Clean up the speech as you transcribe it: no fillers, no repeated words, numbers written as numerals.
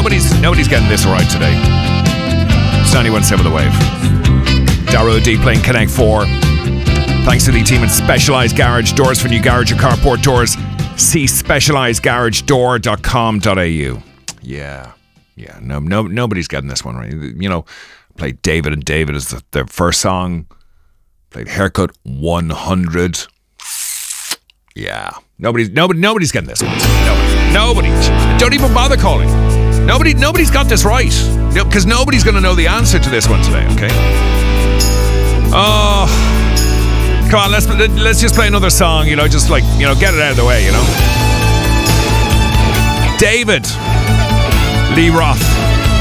Nobody's getting this right today. It's 91.7 The Wave. Dara D playing Connect 4. Thanks to the team at Specialized Garage Doors for new garage or carport doors. See specializedgaragedoor.com.au. Yeah. Nobody's getting this one right. You know, played David and David as their first song. Played Haircut 100. Yeah. Nobody's getting this one. Nobody. Don't even bother calling. Nobody's got this right. Because nobody's going to know the answer to this one today, okay? Oh, come on, let's just play another song, you know, just like, you know, get it out of the way, you know. David Lee Roth.